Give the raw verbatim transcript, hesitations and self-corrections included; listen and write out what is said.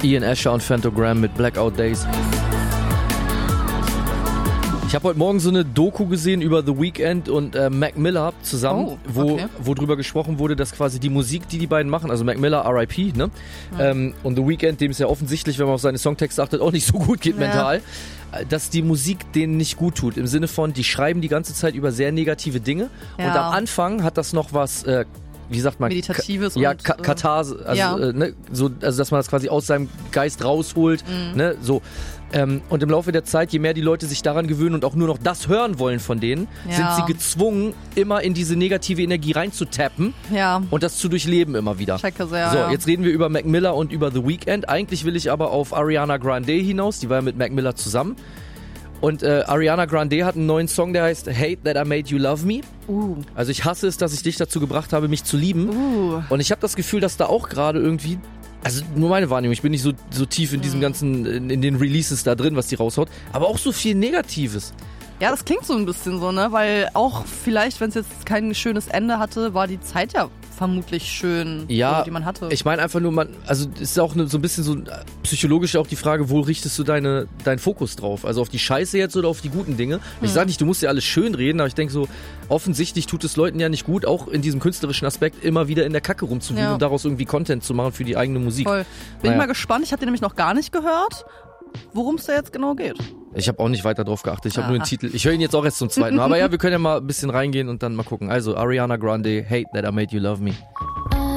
Ian Asher und Phantogram mit Blackout Days. Ich habe heute Morgen so eine Doku gesehen über The Weeknd und äh, Mac Miller zusammen, oh, wo, okay. wo drüber gesprochen wurde, dass quasi die Musik, die die beiden machen, also Mac Miller, R I P, ne? Ja. Ähm, und The Weeknd, dem es ja offensichtlich, wenn man auf seine Songtexte achtet, auch nicht so gut geht ja. mental, dass die Musik denen nicht gut tut. Im Sinne von, die schreiben die ganze Zeit über sehr negative Dinge ja. und am Anfang hat das noch was... Äh, wie sagt man? Meditatives. Ka- ja, und, Ka- Katharse, also, ja. äh, ne, so, also dass man das quasi aus seinem Geist rausholt, mhm. ne, so. Ähm, und im Laufe der Zeit, je mehr die Leute sich daran gewöhnen und auch nur noch das hören wollen von denen, ja. sind sie gezwungen, immer in diese negative Energie reinzutappen ja. und das zu durchleben immer wieder. Checke sehr, so, ja. jetzt reden wir über Mac Miller und über The Weeknd. Eigentlich will ich aber auf Ariana Grande hinaus, die war ja mit Mac Miller zusammen. Und äh, Ariana Grande hat einen neuen Song, der heißt Hate That I Made You Love Me. Uh. Also ich hasse es, dass ich dich dazu gebracht habe, mich zu lieben. Uh. Und ich habe das Gefühl, dass da auch gerade irgendwie, also nur meine Wahrnehmung, ich bin nicht so, so tief in diesem ganzen, in, in den Releases da drin, was die raushaut, aber auch so viel Negatives. Ja, das klingt so ein bisschen so, ne? Weil auch vielleicht, wenn es jetzt kein schönes Ende hatte, war die Zeit ja vermutlich schön, ja, so, die man hatte. Ich meine einfach nur, man, also es ist auch ne, so ein bisschen so psychologisch auch die Frage, wo richtest du deine, deinen Fokus drauf? Also auf die Scheiße jetzt oder auf die guten Dinge? Hm. Ich sage nicht, du musst ja alles schön reden, aber ich denke so, offensichtlich tut es Leuten ja nicht gut, auch in diesem künstlerischen Aspekt immer wieder in der Kacke rumzuwühlen ja. und daraus irgendwie Content zu machen für die eigene Musik. Voll. Bin naja. ich mal gespannt, ich habe den nämlich noch gar nicht gehört, worum es da jetzt genau geht. Ich habe auch nicht weiter drauf geachtet, ich habe Aha. nur den Titel. Ich höre ihn jetzt auch erst zum zweiten Mal, aber ja, wir können ja mal ein bisschen reingehen und dann mal gucken. Also Ariana Grande, Hate That I Made You Love Me.